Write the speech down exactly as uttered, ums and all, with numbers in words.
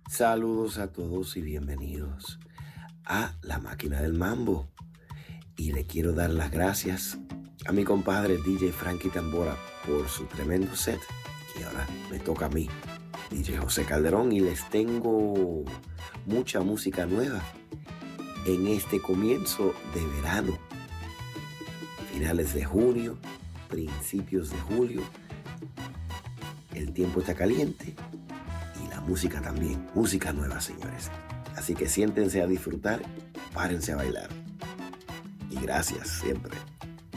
Saludos a todos y bienvenidos a La Máquina del Mambo. Y le quiero dar las gracias a mi compadre D J Frankie Tambora por su tremendo set. Y ahora me toca a mí, D J José Calderón, y les tengo mucha música nueva en este comienzo de verano. Finales de junio, principios de julio. El tiempo está caliente y la música también. Música nueva, señores. Así que siéntense a disfrutar, párense a bailar. Y gracias siempre.